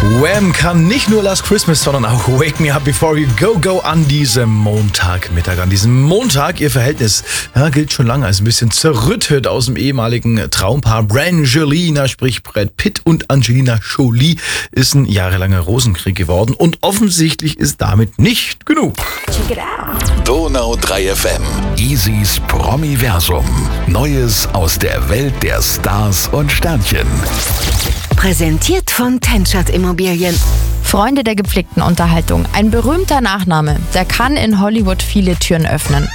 Wham kann nicht nur Last Christmas, sondern auch Wake Me Up Before You Go an diesem Montagmittag. An diesem Montag, ihr Verhältnis gilt schon lange als ein bisschen zerrüttet aus dem ehemaligen Traumpaar Brangelina, sprich Brad Pitt und Angelina Jolie, ist ein jahrelanger Rosenkrieg geworden und offensichtlich ist damit nicht genug. Check it out. Donau 3 FM. Easys Promiversum. Neues aus der Welt der Stars und Sternchen. Präsentiert von Tenschert Immobilien. Freunde der gepflegten Unterhaltung. Ein berühmter Nachname, der kann in Hollywood viele Türen öffnen.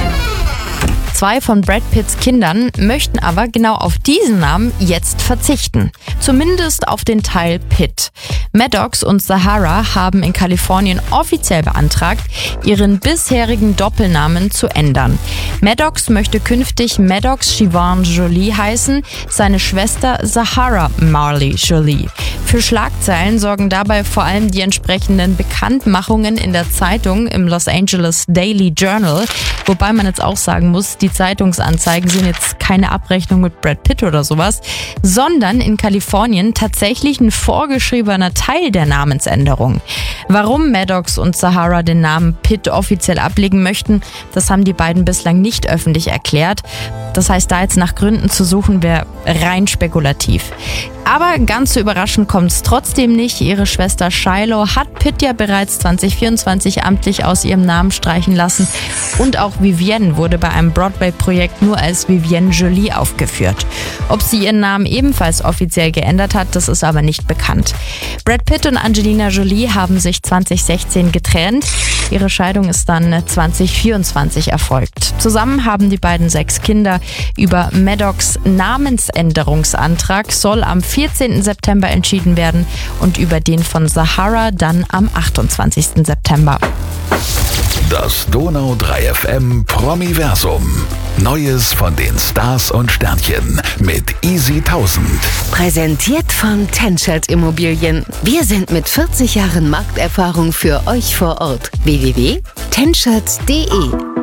2 von Brad Pitts Kindern möchten aber genau auf diesen Namen jetzt verzichten. Zumindest auf den Teil Pitt. Maddox und Zahara haben in Kalifornien offiziell beantragt, ihren bisherigen Doppelnamen zu ändern. Maddox möchte künftig Maddox Siobhan Jolie heißen, seine Schwester Zahara Marley Jolie. Für Schlagzeilen sorgen dabei vor allem die entsprechenden Bekanntmachungen in der Zeitung im Los Angeles Daily Journal, wobei man jetzt auch sagen muss, die Zeitungsanzeigen sind jetzt keine Abrechnung mit Brad Pitt oder sowas, sondern in Kalifornien tatsächlich ein vorgeschriebener Teil der Namensänderung. Warum Maddox und Zahara den Namen Pitt offiziell ablegen möchten, das haben die beiden bislang nicht öffentlich erklärt. Das heißt, da jetzt nach Gründen zu suchen, wäre rein spekulativ. Aber ganz so überraschend kommt es trotzdem nicht. Ihre Schwester Shiloh hat Pitt ja bereits 2024 amtlich aus ihrem Namen streichen lassen. Und auch Vivienne wurde bei einem Broadway-Projekt nur als Vivienne Jolie aufgeführt. Ob sie ihren Namen ebenfalls offiziell geändert hat, das ist aber nicht bekannt. Brad Pitt und Angelina Jolie haben sich 2016 getrennt. Ihre Scheidung ist dann 2024 erfolgt. Zusammen haben die beiden 6 Kinder. Über Maddox Namensänderungsantrag soll am 14. September entschieden werden und über den von Zahara dann am 28. September. Das Donau 3 FM Promiversum. Neues von den Stars und Sternchen mit Easy 1000. Präsentiert von Tenschert Immobilien. Wir sind mit 40 Jahren Markterfahrung für euch vor Ort. www.tenschert.de